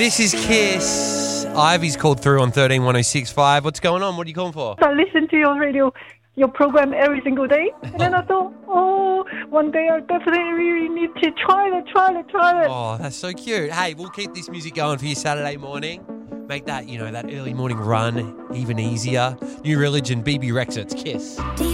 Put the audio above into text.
This is Kiss. Ivy's called through on 131065. What's going on? What are you calling for? I listen to your radio, your program every single day. And then I thought, one day I definitely really need to try it. Oh, that's so cute. Hey, we'll keep this music going for you Saturday morning. Make that, that early morning run even easier. New Religion, BB Rexa, it's Kiss.